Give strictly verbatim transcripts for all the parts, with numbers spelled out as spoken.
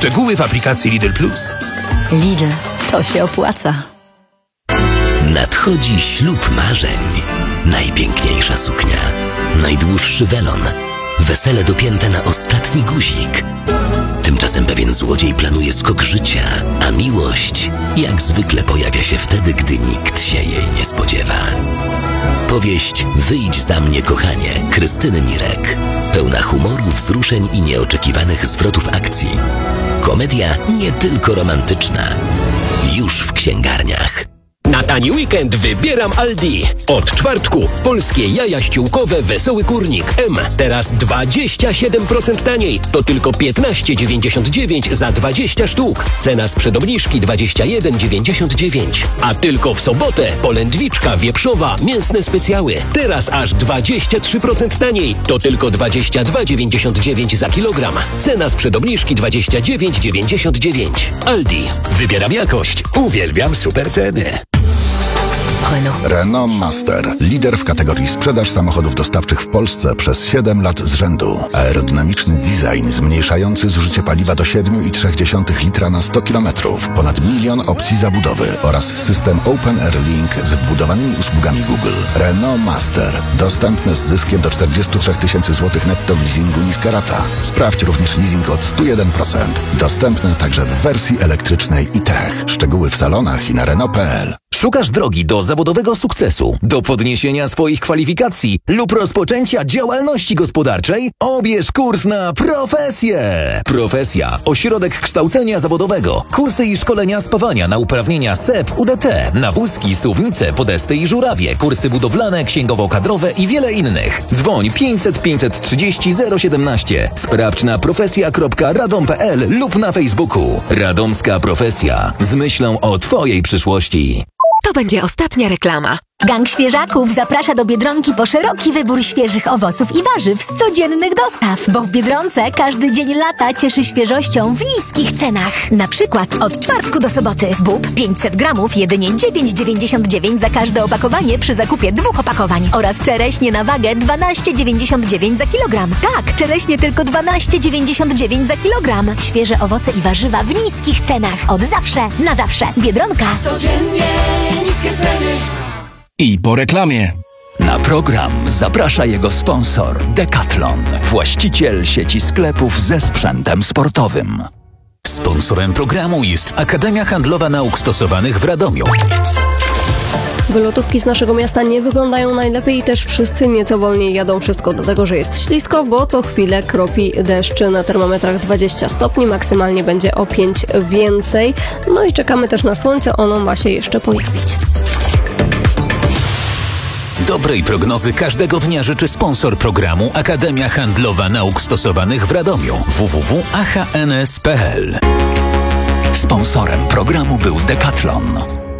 Szczegóły w aplikacji Lidl Plus. Lidl, to się opłaca. Nadchodzi ślub marzeń. Najpiękniejsza suknia, najdłuższy welon, wesele dopięte na ostatni guzik. Tymczasem pewien złodziej planuje skok życia, a miłość jak zwykle pojawia się wtedy, gdy nikt się jej nie spodziewa. Powieść Wyjdź za mnie, kochanie, Krystyny Mirek. Pełna humoru, wzruszeń i nieoczekiwanych zwrotów akcji. Komedia nie tylko romantyczna. Już w księgarniach. Na tani weekend wybieram Aldi. Od czwartku polskie jaja ściółkowe Wesoły Kurnik M. Teraz dwadzieścia siedem procent taniej. To tylko piętnaście dziewięćdziesiąt dziewięć za dwadzieścia sztuk. Cena sprzed obniżki dwadzieścia jeden dziewięćdziesiąt dziewięć. A tylko w sobotę polędwiczka wieprzowa mięsne specjały. Teraz aż dwadzieścia trzy procent taniej. To tylko dwadzieścia dwa dziewięćdziesiąt dziewięć za kilogram. Cena sprzed obniżki dwadzieścia dziewięć dziewięćdziesiąt dziewięć. Aldi. Wybieram jakość. Uwielbiam super ceny. Renault. Renault Master. Lider w kategorii sprzedaż samochodów dostawczych w Polsce przez siedem lat z rzędu. Aerodynamiczny design zmniejszający zużycie paliwa do siedem przecinek trzy litra na sto kilometrów. Ponad milion opcji zabudowy oraz system Open Air Link z wbudowanymi usługami Google. Renault Master. Dostępny z zyskiem do czterdzieści trzy tysięcy złotych netto w leasingu niska rata. Sprawdź również leasing od sto jeden procent. Dostępny także w wersji elektrycznej i tech. Szczegóły w salonach i na Renault kropka p l. Szukasz drogi do zawodowego sukcesu, do podniesienia swoich kwalifikacji lub rozpoczęcia działalności gospodarczej? Obierz kurs na Profesję! Profesja. Ośrodek kształcenia zawodowego. Kursy i szkolenia z pawania na uprawnienia S E P, U D T, na wózki, suwnice, podesty i żurawie, kursy budowlane, księgowo-kadrowe i wiele innych. Dzwoń pięćset pięćset trzydzieści zero siedemnaście. Sprawdź na profesja kropka radom kropka p l lub na Facebooku. Radomska Profesja. Z myślą o Twojej przyszłości. To będzie ostatnia reklama. Gang Świeżaków zaprasza do Biedronki po szeroki wybór świeżych owoców i warzyw z codziennych dostaw, bo w Biedronce każdy dzień lata cieszy świeżością w niskich cenach. Na przykład od czwartku do soboty bób pięćset gramów jedynie dziewięć dziewięćdziesiąt dziewięć za każde opakowanie przy zakupie dwóch opakowań oraz czereśnie na wagę dwanaście dziewięćdziesiąt dziewięć za kilogram. Tak, czereśnie tylko dwanaście dziewięćdziesiąt dziewięć za kilogram. Świeże owoce i warzywa w niskich cenach. Od zawsze, na zawsze. Biedronka. Codziennie niskie ceny. I po reklamie. Na program zaprasza jego sponsor Decathlon, właściciel sieci sklepów ze sprzętem sportowym. Sponsorem programu jest Akademia Handlowa Nauk Stosowanych w Radomiu. Wylotówki z naszego miasta nie wyglądają najlepiej i też wszyscy nieco wolniej jadą. Wszystko dlatego, że jest ślisko, bo co chwilę kropi deszcz. Na termometrach dwadzieścia stopni, maksymalnie będzie o pięć więcej. No i czekamy też na słońce, ono ma się jeszcze pojawić. Dobrej prognozy każdego dnia życzy sponsor programu Akademia Handlowa Nauk Stosowanych w Radomiu. w w w kropka a h n s kropka p l. Sponsorem programu był Decathlon.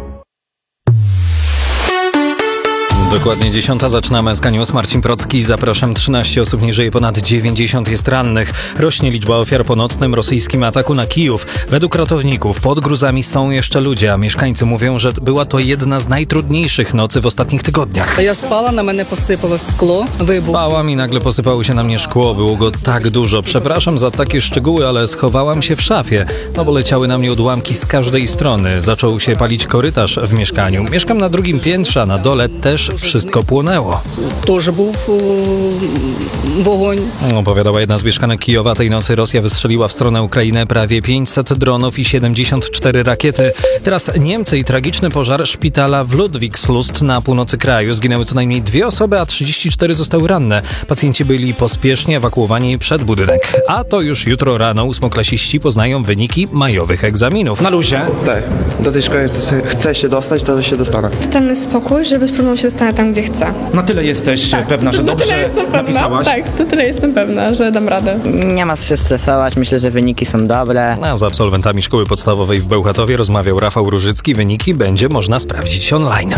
Dokładnie dziesiąta. Zaczynamy S K News. Marcin Procki. Zapraszam. trzynaście osób nie żyje, ponad dziewięćdziesiąt jest rannych. Rośnie liczba ofiar po nocnym rosyjskim ataku na Kijów. Według ratowników pod gruzami są jeszcze ludzie, a mieszkańcy mówią, że była to jedna z najtrudniejszych nocy w ostatnich tygodniach. Ja spała, na mnie posypało szkło. Wybuch. Spałam i nagle posypało się na mnie szkło. Było go tak dużo. Przepraszam za takie szczegóły, ale schowałam się w szafie, no bo leciały na mnie odłamki z każdej strony. Zaczął się palić korytarz w mieszkaniu. Mieszkam na drugim piętrze, a na dole też wszystko płonęło. Тоже był wogoń. Opowiadała jedna z mieszkanek Kijowa. Tej nocy Rosja wystrzeliła w stronę Ukrainy prawie pięćset dronów i siedemdziesiąt cztery rakiety. Teraz Niemcy i tragiczny pożar szpitala w Ludwigslust na północy kraju. Zginęły co najmniej dwie osoby, a trzydzieści cztery zostały ranne. Pacjenci byli pospiesznie ewakuowani przed budynek. A to już jutro rano ósmoklasiści poznają wyniki majowych egzaminów. Na luzie? Tak. Do tej szkoły chcę się dostać, to się dostanę. Totalny spokój, żeby z pewnością się dostanę tam, gdzie chcę. Na tyle jesteś tak, pewna, że dobrze napisałaś? Tak, to tyle jestem pewna, że dam radę. Nie ma co się stresować, myślę, że wyniki są dobre. A z absolwentami szkoły podstawowej w Bełchatowie rozmawiał Rafał Różycki. Wyniki będzie można sprawdzić online.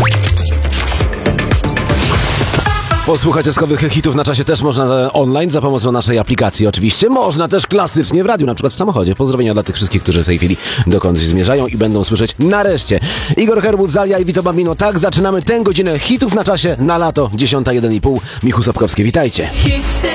Posłuchać eskowych hitów na czasie też można online za pomocą naszej aplikacji oczywiście. Można też klasycznie w radiu, na przykład w samochodzie. Pozdrowienia dla tych wszystkich, którzy w tej chwili dokądś zmierzają i będą słyszeć nareszcie. Igor Herbut, Zalia i Vito Bambino. Tak, zaczynamy tę godzinę hitów na czasie na lato. dziesiąta jeden i pół. Michu Sobkowski, witajcie.